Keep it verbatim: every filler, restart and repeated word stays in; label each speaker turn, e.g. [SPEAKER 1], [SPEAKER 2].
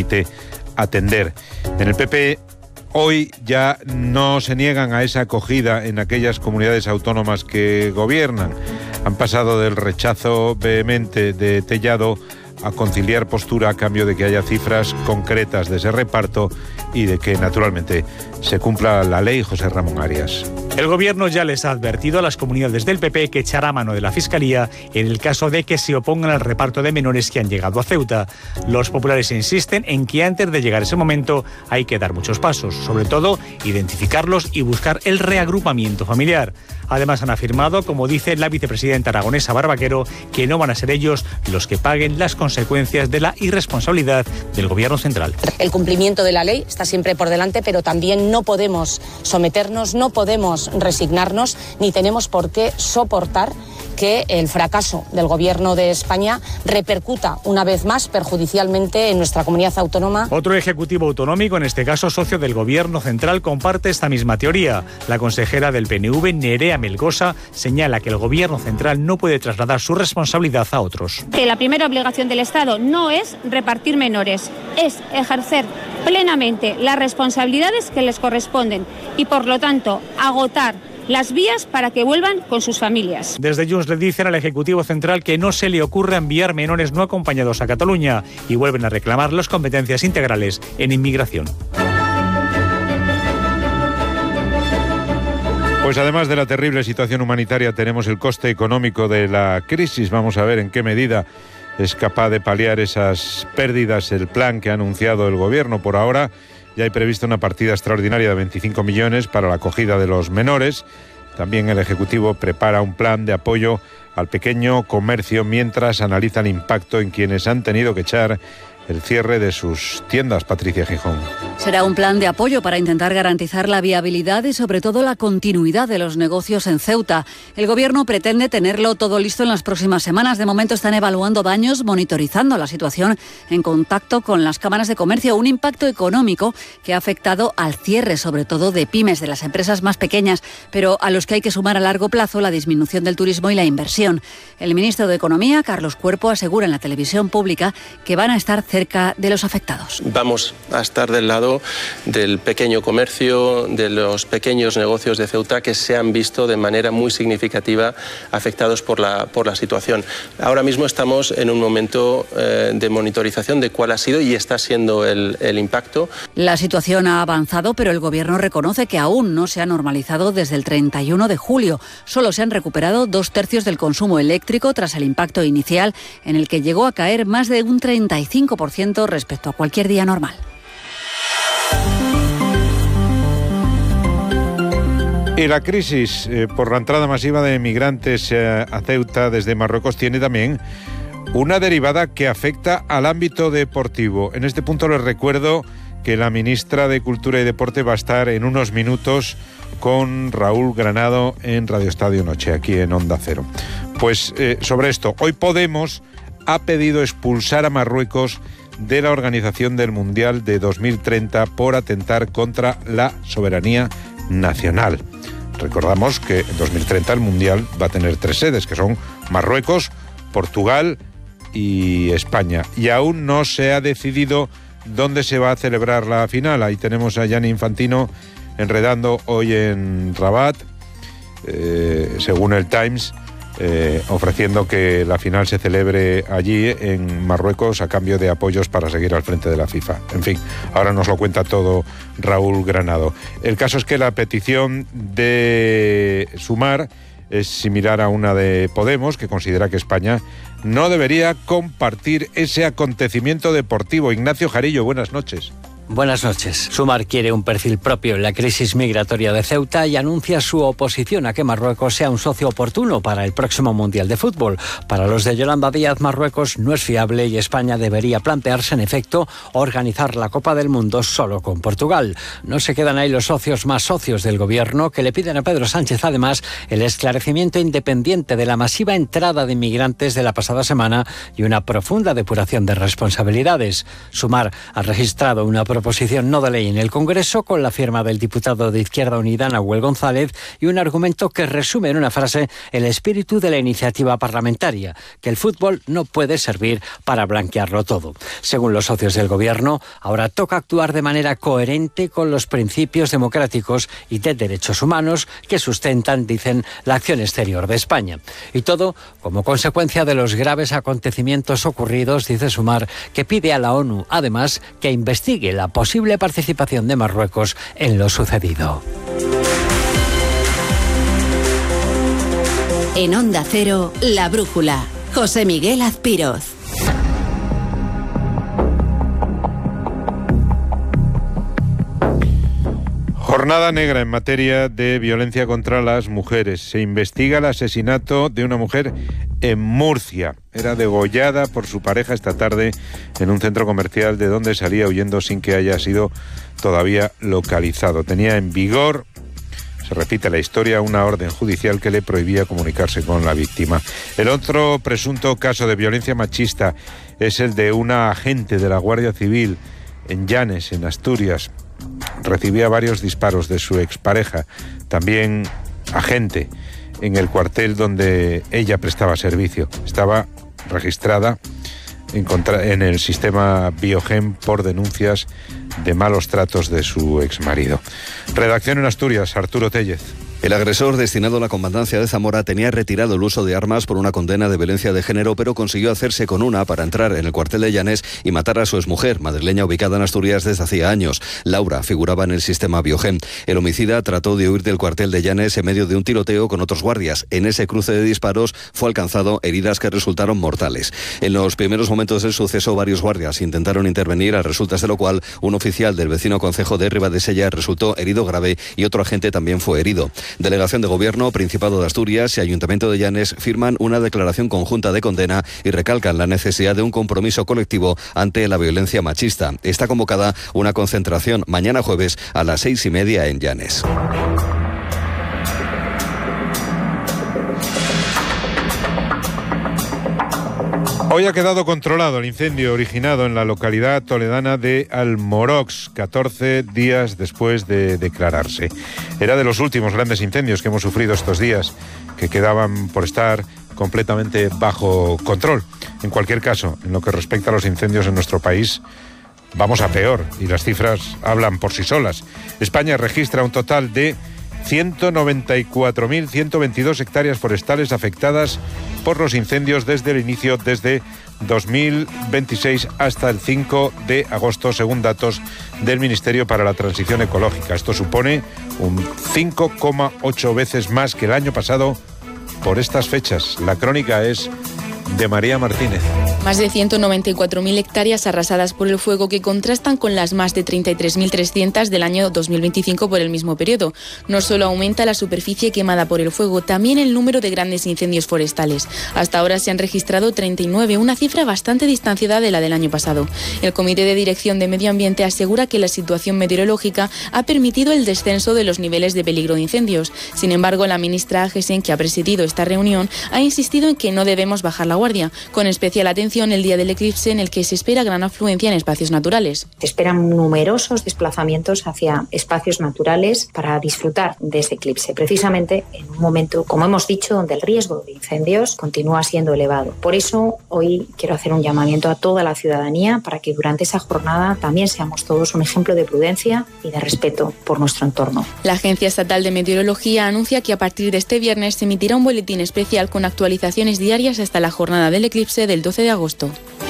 [SPEAKER 1] permite atender. En el P P hoy ya no se niegan a esa acogida en aquellas comunidades autónomas que gobiernan. Han pasado del rechazo vehemente de Tellado a conciliar postura a cambio de que haya cifras concretas de ese reparto y de que, naturalmente, se cumpla la ley. José Ramón Arias.
[SPEAKER 2] El Gobierno ya les ha advertido a las comunidades del P P que echará mano de la Fiscalía en el caso de que se opongan al reparto de menores que han llegado a Ceuta. Los populares insisten en que antes de llegar ese momento hay que dar muchos pasos, sobre todo identificarlos y buscar el reagrupamiento familiar. Además, han afirmado, como dice la vicepresidenta aragonesa Barbaquero, que no van a ser ellos los que paguen las consecuencias de la irresponsabilidad del Gobierno central.
[SPEAKER 3] El cumplimiento de la ley está siempre por delante, pero también no podemos someternos, no podemos resignarnos, ni tenemos por qué soportar que el fracaso del Gobierno de España repercuta una vez más perjudicialmente en nuestra comunidad autónoma.
[SPEAKER 2] Otro ejecutivo autonómico, en este caso socio del Gobierno central, comparte esta misma teoría. La consejera del P N V, Nerea Melgosa, señala que el Gobierno central no puede trasladar su responsabilidad a otros.
[SPEAKER 4] Que la primera obligación del Estado no es repartir menores, es ejercer plenamente las responsabilidades que les corresponden y, por lo tanto, agotar las vías para que vuelvan con sus familias.
[SPEAKER 2] Desde Junts le dicen al Ejecutivo Central que no se le ocurre enviar menores no acompañados a Cataluña y vuelven a reclamar las competencias integrales en inmigración.
[SPEAKER 1] Pues además de la terrible situación humanitaria, tenemos el coste económico de la crisis. Vamos a ver en qué medida es capaz de paliar esas pérdidas el plan que ha anunciado el Gobierno. Por ahora ya hay prevista una partida extraordinaria de veinticinco millones para la acogida de los menores. También el Ejecutivo prepara un plan de apoyo al pequeño comercio mientras analiza el impacto en quienes han tenido que echar el cierre de sus tiendas. Patricia Gijón.
[SPEAKER 5] Será un plan de apoyo para intentar garantizar la viabilidad y sobre todo la continuidad de los negocios en Ceuta. El Gobierno pretende tenerlo todo listo en las próximas semanas. De momento están evaluando daños, monitorizando la situación en contacto con las cámaras de comercio. Un impacto económico que ha afectado al cierre, sobre todo de pymes, de las empresas más pequeñas, pero a los que hay que sumar a largo plazo la disminución del turismo y la inversión. El ministro de Economía, Carlos Cuerpo, asegura en la televisión pública que van a estar cerca de los afectados.
[SPEAKER 6] Vamos a estar del lado del pequeño comercio, de los pequeños negocios de Ceuta que se han visto de manera muy significativa afectados por la, por la situación. Ahora mismo estamos en un momento eh, de monitorización de cuál ha sido y está siendo el, el impacto.
[SPEAKER 5] La situación ha avanzado, pero el Gobierno reconoce que aún no se ha normalizado desde el treinta y uno de julio. Solo se han recuperado dos tercios del consumo eléctrico tras el impacto inicial, en el que llegó a caer más de un treinta y cinco por ciento respecto a cualquier día normal.
[SPEAKER 1] Y la crisis eh, por la entrada masiva de migrantes eh, a Ceuta desde Marruecos tiene también una derivada que afecta al ámbito deportivo. En este punto les recuerdo que la ministra de Cultura y Deporte va a estar en unos minutos con Raúl Granado en Radio Estadio Noche, aquí en Onda Cero. Pues eh, sobre esto, hoy Podemos ha pedido expulsar a Marruecos de la organización del Mundial de dos mil treinta por atentar contra la soberanía nacional. Recordamos que en dos mil treinta el Mundial va a tener tres sedes, que son Marruecos, Portugal y España. Y aún no se ha decidido dónde se va a celebrar la final. Ahí tenemos a Gianni Infantino enredando hoy en Rabat, eh, según el Times, Eh, ofreciendo que la final se celebre allí en Marruecos a cambio de apoyos para seguir al frente de la FIFA. En fin, ahora nos lo cuenta todo Raúl Granado. El caso es que la petición de Sumar es similar a una de Podemos, que considera que España no debería compartir ese acontecimiento deportivo. Ignacio Jarillo, buenas noches.
[SPEAKER 7] Buenas noches. Sumar quiere un perfil propio en la crisis migratoria de Ceuta y anuncia su oposición a que Marruecos sea un socio oportuno para el próximo Mundial de Fútbol. Para los de Yolanda Díaz, Marruecos no es fiable y España debería plantearse, en efecto, organizar la Copa del Mundo solo con Portugal. No se quedan ahí los socios más socios del Gobierno, que le piden a Pedro Sánchez, además, el esclarecimiento independiente de la masiva entrada de inmigrantes de la pasada semana y una profunda depuración de responsabilidades. Sumar ha registrado una proposición no de ley en el Congreso con la firma del diputado de Izquierda Unida, Nahuel González, y un argumento que resume en una frase el espíritu de la iniciativa parlamentaria, que el fútbol no puede servir para blanquearlo todo. Según los socios del Gobierno, ahora toca actuar de manera coherente con los principios democráticos y de derechos humanos que sustentan, dicen, la acción exterior de España. Y todo como consecuencia de los graves acontecimientos ocurridos, dice Sumar, que pide a la ONU, además, que investigue la posible participación de Marruecos en lo sucedido.
[SPEAKER 8] En Onda Cero, La Brújula. José Miguel Azpiroz.
[SPEAKER 1] Jornada negra en materia de violencia contra las mujeres. Se investiga el asesinato de una mujer en Murcia. Era degollada por su pareja esta tarde en un centro comercial de donde salía huyendo sin que haya sido todavía localizado. Tenía en vigor, se repite la historia, una orden judicial que le prohibía comunicarse con la víctima. El otro presunto caso de violencia machista es el de una agente de la Guardia Civil en Llanes, en Asturias. Recibía varios disparos de su expareja, también agente, en el cuartel donde ella prestaba servicio. Estaba registrada en, contra, en el sistema Biogen por denuncias de malos tratos de su exmarido. Redacción en Asturias, Arturo Tellez.
[SPEAKER 9] El agresor, destinado a la comandancia de Zamora, tenía retirado el uso de armas por una condena de violencia de género, pero consiguió hacerse con una para entrar en el cuartel de Llanes y matar a su exmujer, madrileña ubicada en Asturias desde hacía años. Laura figuraba en el sistema Biogen. El homicida trató de huir del cuartel de Llanes en medio de un tiroteo con otros guardias. En ese cruce de disparos fue alcanzado heridas que resultaron mortales. En los primeros momentos del suceso, varios guardias intentaron intervenir, a resultas de lo cual un oficial del vecino concejo de Ribadesella resultó herido grave y otro agente también fue herido. Delegación de Gobierno, Principado de Asturias y Ayuntamiento de Llanes firman una declaración conjunta de condena y recalcan la necesidad de un compromiso colectivo ante la violencia machista. Está convocada una concentración mañana jueves a las seis y media en Llanes.
[SPEAKER 1] Hoy ha quedado controlado el incendio originado en la localidad toledana de Almorox, catorce días después de declararse. Era de los últimos grandes incendios que hemos sufrido estos días, que quedaban por estar completamente bajo control. En cualquier caso, en lo que respecta a los incendios en nuestro país, vamos a peor, y las cifras hablan por sí solas. España registra un total de ciento noventa y cuatro mil ciento veintidós hectáreas forestales afectadas por los incendios desde el inicio, desde dos mil veintiséis hasta el cinco de agosto, según datos del Ministerio para la Transición Ecológica. Esto supone un cinco coma ocho veces más que el año pasado por estas fechas. La crónica es de María Martínez.
[SPEAKER 10] Más de ciento noventa y cuatro mil hectáreas arrasadas por el fuego, que contrastan con las más de treinta y tres mil trescientas del año dos mil veinticinco por el mismo periodo. No solo aumenta la superficie quemada por el fuego, también el número de grandes incendios forestales. Hasta ahora se han registrado treinta y nueve, una cifra bastante distanciada de la del año pasado. El Comité de Dirección de Medio Ambiente asegura que la situación meteorológica ha permitido el descenso de los niveles de peligro de incendios. Sin embargo, la ministra Agesen, que ha presidido esta reunión, ha insistido en que no debemos bajar la guardia, con especial atención el día del eclipse, en el que se espera gran afluencia en espacios naturales.
[SPEAKER 11] Se esperan numerosos desplazamientos hacia espacios naturales para disfrutar de ese eclipse, precisamente en un momento, como hemos dicho, donde el riesgo de incendios continúa siendo elevado. Por eso, hoy quiero hacer un llamamiento a toda la ciudadanía para que durante esa jornada también seamos todos un ejemplo de prudencia y de respeto por nuestro entorno.
[SPEAKER 10] La Agencia Estatal de Meteorología anuncia que a partir de este viernes se emitirá un boletín especial con actualizaciones diarias hasta la jornada del eclipse del doce de agosto.